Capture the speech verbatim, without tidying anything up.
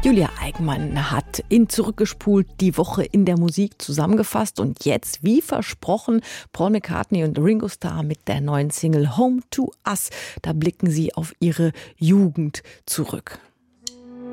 Julia Eigenmann hat in Zurückgespult die Woche in der Musik zusammengefasst und jetzt, wie versprochen, Paul McCartney und Ringo Starr mit der neuen Single Home to Us. Da blicken sie auf ihre Jugend zurück.